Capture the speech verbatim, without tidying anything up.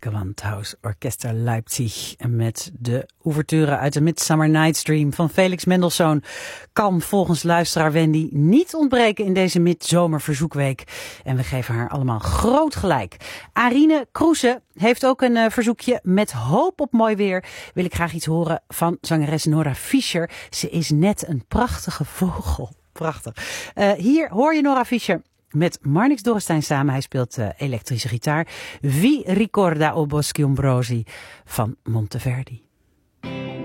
Gewandhaus Orchester Leipzig met de ouverture uit de Midsummer Night's Dream van Felix Mendelssohn kan volgens luisteraar Wendy niet ontbreken in deze midzomerverzoekweek. En we geven haar allemaal groot gelijk. Arine Kroese heeft ook een uh, verzoekje met hoop op mooi weer. Wil ik graag iets horen van zangeres Nora Fischer. Ze is net een prachtige vogel. Prachtig. Uh, hier hoor je Nora Fischer met Marnix Dorrestein samen. Hij speelt uh, elektrische gitaar. Vi ricorda o boschi ombrosi van Monteverdi.